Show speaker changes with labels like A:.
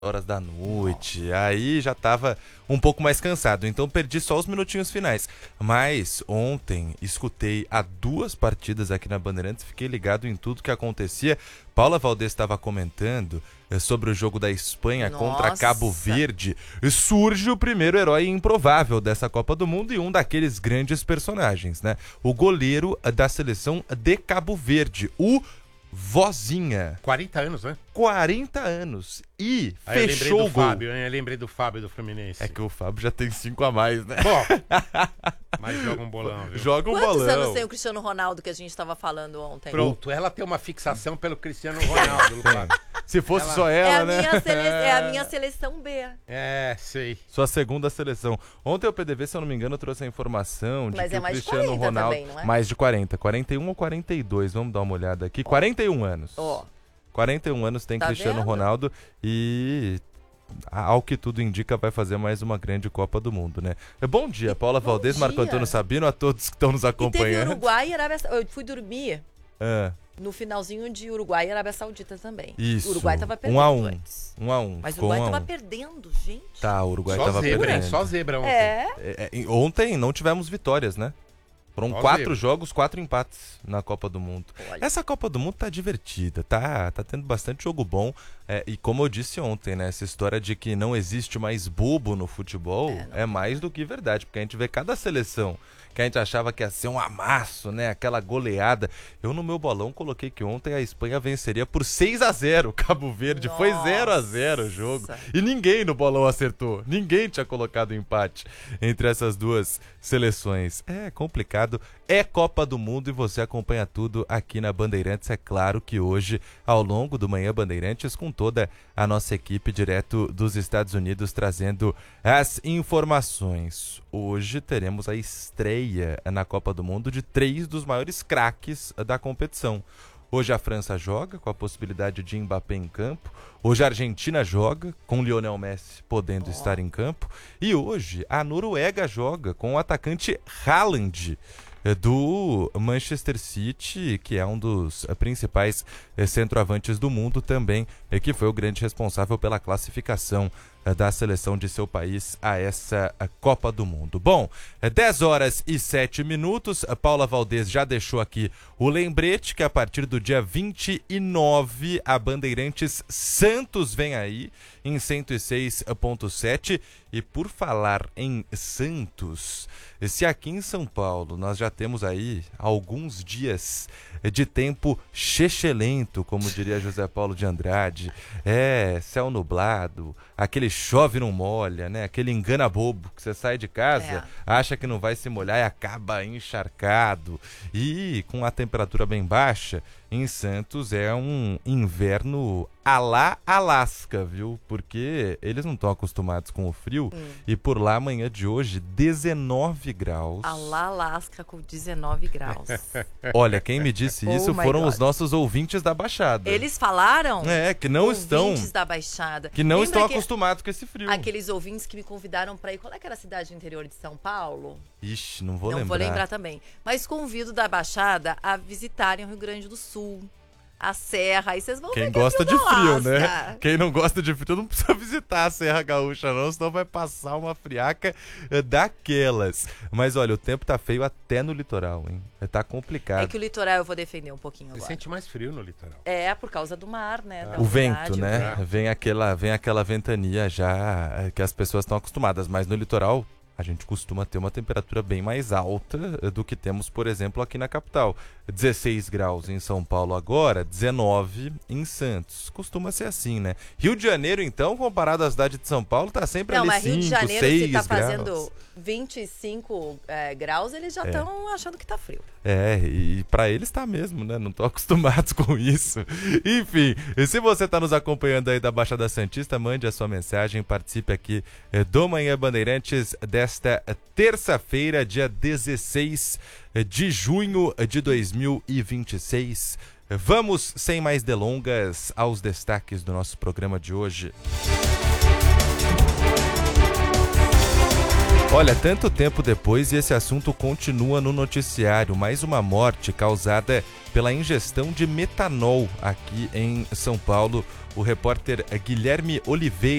A: horas da noite, aí já tava um pouco mais cansado, então perdi só os minutinhos finais. Mas ontem escutei a 2 partidas aqui na Bandeirantes, fiquei ligado em tudo que acontecia. Paula Valdez estava comentando sobre o jogo da Espanha contra Cabo Verde. Surge o primeiro herói improvável dessa Copa do Mundo e um daqueles grandes personagens, né? O goleiro da seleção de Cabo Verde, o Vozinha.
B: 40 anos, né?
A: 40 anos. E
B: aí
A: fechou o gol.
B: Eu lembrei do Fábio do Fluminense.
A: É que o Fábio já tem 5 a mais, né?
B: Bom, mas joga um bolão, viu?
A: Joga um
C: Quantos
A: bolão.
C: anos tem o Cristiano Ronaldo que a gente estava falando ontem?
B: Pronto, ela tem uma fixação pelo Cristiano Ronaldo.
A: Se fosse só ela, né?
C: É a minha seleção B.
B: É, sei.
A: Sua segunda seleção. Ontem o PDV, se eu não me engano, trouxe a informação de
C: Mas
A: que
C: é
A: o
C: mais de
A: Cristiano
C: 40
A: Ronaldo...
C: também, não é?
A: Mais de 40. 41 ou 42? Vamos dar uma olhada aqui. 41 anos.
C: Ó.
A: 41 anos tem
C: Tá
A: Cristiano
C: vendo?
A: Ronaldo e... Ao que tudo indica, vai fazer mais uma grande Copa do Mundo, né? Bom dia, Paula Valdez,
C: dia.
A: Marco Antônio Sabino, a todos que estão nos
C: E teve
A: acompanhando.
C: Uruguai e Arábia Saudita. Eu fui dormir
A: Ah,
C: no finalzinho de Uruguai e Arábia Saudita também.
A: isso.
C: O Uruguai tava perdendo
A: 1 a 1.
C: antes.
A: 1 a 1.
C: Mas o
A: Ficou
C: Uruguai
A: 1 a 1.
C: tava perdendo, gente.
A: Tá, o Uruguai
B: Só
A: tava
B: zebra, hein?
A: perdendo.
B: Só zebra ontem.
A: Ontem não tivemos vitórias, né? Foram
B: Só
A: 4
B: zebra.
A: jogos, 4 empates na Copa do Mundo.
C: Olha.
A: Essa Copa do Mundo tá divertida, tá tendo bastante jogo bom. E como eu disse ontem, né? Essa história de que não existe mais bobo no futebol é mais do que verdade. Porque a gente vê cada seleção que a gente achava que ia ser um amasso, né? Aquela goleada. Eu no meu bolão coloquei que ontem a Espanha venceria por 6 a 0 Cabo Verde.
C: Nossa.
A: Foi 0 a 0 o jogo. E ninguém no bolão acertou. Ninguém tinha colocado empate entre essas duas seleções. É complicado. É Copa do Mundo e você acompanha tudo aqui na Bandeirantes. É claro que hoje, ao longo do Manhã Bandeirantes, com toda a nossa equipe direto dos Estados Unidos, trazendo as informações. Hoje teremos a estreia na Copa do Mundo de 3 dos maiores craques da competição. Hoje a França joga, com a possibilidade de Mbappé em campo. Hoje a Argentina joga, com Lionel Messi podendo estar em campo. E hoje a Noruega joga, com o atacante Haaland, do Manchester City, que é um dos principais centroavantes do mundo também, que foi o grande responsável pela classificação da seleção de seu país a essa Copa do Mundo. Bom, 10 horas e 7 minutos, a Paula Valdez já deixou aqui o lembrete que a partir do dia 29 a Bandeirantes Santos vem aí em 106.7. E por falar em Santos, se aqui em São Paulo nós já temos aí alguns dias de tempo chechelento, como diria José Paulo de Andrade, céu nublado, aquele chove não molha, né? Aquele engana bobo que você sai de casa, acha que não vai se molhar e acaba encharcado. E com a temperatura bem baixa, em Santos é um inverno à la Alasca, viu? Porque eles não estão acostumados com o frio. E por lá, amanhã de hoje, 19 graus.
C: A lá Alasca com 19 graus.
A: Olha, quem me disse isso foram os nossos ouvintes da Baixada.
C: Eles falaram?
A: Que não estão...
C: Ouvintes da Baixada.
A: Que não
C: Lembra
A: estão acostumados com esse frio.
C: Aqueles ouvintes que me convidaram para ir. Qual é que era a cidade do interior de São Paulo?
A: Ixi, não vou lembrar.
C: Não vou lembrar também. Mas convido da Baixada a visitarem o Rio Grande do Sul, a Serra. Aí vocês vão ver
A: Quem
C: que é
A: gosta de frio,
C: Alasca.
A: né? Quem não gosta de frio não precisa visitar a Serra Gaúcha, não, senão vai passar uma friaca daquelas. Mas olha, o tempo tá feio até no litoral, hein? Tá complicado.
C: É que o litoral eu vou defender um pouquinho agora.
B: Você sente mais frio no litoral.
C: É, por causa do mar, né? da
A: O vento,
C: umidade,
A: né? Vem aquela ventania já que as pessoas estão acostumadas, mas no litoral a gente costuma ter uma temperatura bem mais alta do que temos, por exemplo, aqui na capital. 16 graus em São Paulo agora, 19 em Santos. Costuma ser assim, né? Rio de Janeiro, então, comparado à cidade de São Paulo, tá sempre
C: Não,
A: ali
C: mas
A: 5,
C: Rio de Janeiro,
A: 6
C: se tá
A: graus.
C: fazendo 25 graus, eles já estão achando que tá frio.
A: E pra eles tá mesmo, né? Não estão acostumados com isso. Enfim, e se você tá nos acompanhando aí da Baixada Santista, mande a sua mensagem, participe aqui do Manhã Bandeirantes desta terça-feira, dia 16 de junho de 2026. Vamos, sem mais delongas, aos destaques do nosso programa de hoje. Olha, tanto tempo depois e esse assunto continua no noticiário. Mais uma morte causada pela ingestão de metanol aqui em São Paulo. O repórter Guilherme Oliveira